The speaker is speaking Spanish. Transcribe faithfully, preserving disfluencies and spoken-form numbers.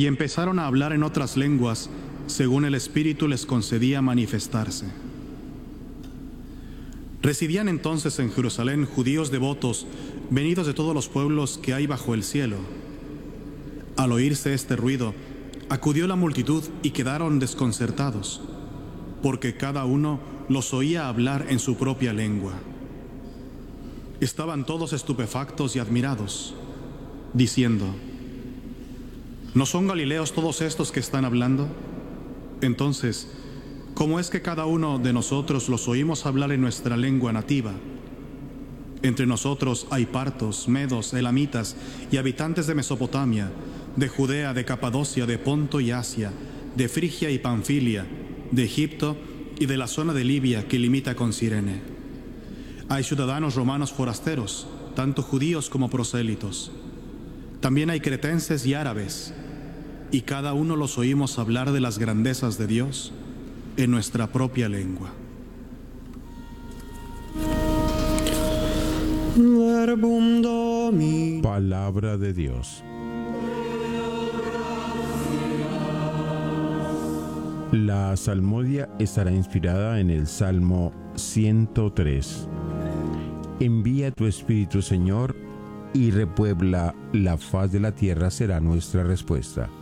y empezaron a hablar en otras lenguas, según el Espíritu les concedía manifestarse. Residían entonces en Jerusalén judíos devotos, venidos de todos los pueblos que hay bajo el cielo. Al oírse este ruido, acudió la multitud y quedaron desconcertados, porque cada uno los oía hablar en su propia lengua. Estaban todos estupefactos y admirados, diciendo: ¿no son galileos todos estos que están hablando? Entonces, ¿cómo es que cada uno de nosotros los oímos hablar en nuestra lengua nativa? Entre nosotros hay partos, medos, elamitas y habitantes de Mesopotamia, de Judea, de Capadocia, de Ponto y Asia, de Frigia y Panfilia, de Egipto y de la zona de Libia que limita con Cirene. Hay ciudadanos romanos forasteros, tanto judíos como prosélitos. También hay cretenses y árabes, y cada uno los oímos hablar de las grandezas de Dios en nuestra propia lengua. Verbum Domini. Palabra de Dios. La salmodia estará inspirada en el Salmo ciento tres. Envía tu Espíritu, Señor, y repuebla la faz de la tierra será nuestra respuesta.